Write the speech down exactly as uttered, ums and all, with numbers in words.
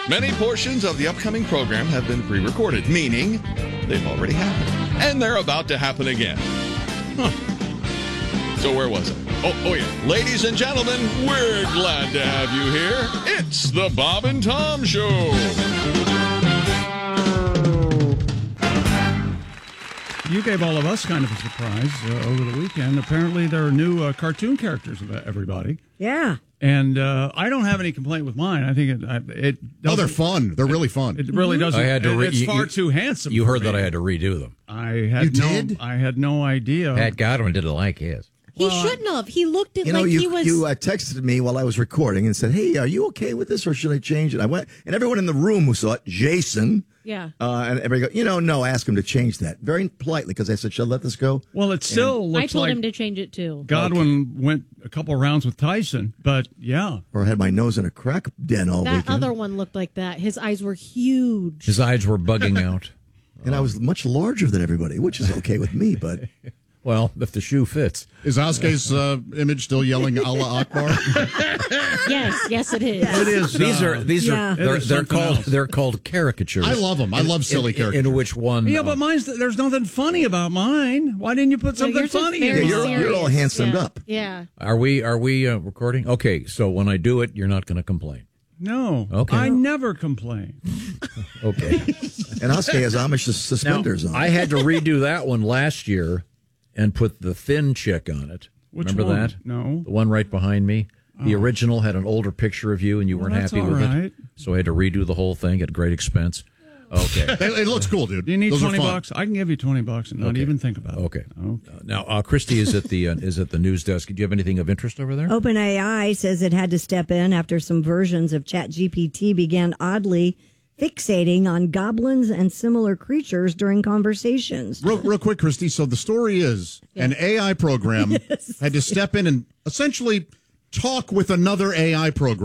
Many portions of the upcoming program have been pre-recorded, meaning they've already happened. And they're about to happen again. Huh. So where was it? Oh, oh yeah. Ladies and gentlemen, we're glad to have you here. It's the Bob and Tom Show. You gave all of us kind of a surprise uh, over the weekend. Apparently, there are new uh, cartoon characters of everybody. Yeah. And uh, I don't have any complaint with mine. I think it. I, it oh, they're fun. They're really fun. It really doesn't. I had to re- it's you, far you, too handsome. You heard me. that I had to redo them. I had you no. did? I had no idea. Pat Godwin didn't like his. He Well, shouldn't have. He looked at You know, like you, he was. you uh, texted me while I was recording and said, "Hey, are you okay with this, or should I change it?" I went, and everyone in the room who saw it, Jason, yeah, uh, and everybody go, you know, no, ask him to change that very politely because I said, "Should I let this go?" Well, it still And, looks I told like him to change it too. Godwin okay. went a couple rounds with Tyson, but yeah, or I had my nose in a crack den all that weekend. other one looked like that. His eyes were huge. His eyes were bugging out, and I was much larger than everybody, which is okay with me, but. Well, if the shoe fits. Is Oscar's uh, image still yelling Allah Akbar? Yes, yes, it is. It is. These uh, are these yeah. are they're, they're called else. they're called caricatures. I love them. I in, love silly in, caricatures. In which one? Yeah, uh, but mine's there's nothing funny about mine. Why didn't you put something yours is funny very in? Yeah, you're- serious. you're all handsomed yeah. up. Yeah. Are we are we uh, recording? Okay, so when I do it, you're not going to complain. No. Okay. I never complain. Okay. And Oscar has Amish suspenders now, on. I had to redo that one last year and put the thin chick on it. Which Remember one? that? No. The one right behind me. The Oh. original had an older picture of you, and you Well, weren't that's happy all with right. it. So I had to redo the whole thing at great expense. Okay. it, it looks cool, dude. Do you need Those are twenty fun. bucks? I can give you twenty bucks and not Okay. even think about it. Okay. Okay. Uh, now, uh, Christy is at the uh, is at the news desk. Do you have anything of interest over there? OpenAI says it had to step in after some versions of ChatGPT began oddly fixating on goblins and similar creatures during conversations. Real, real quick, Christy. So the story is an A I program had to step in and essentially talk with another A I program.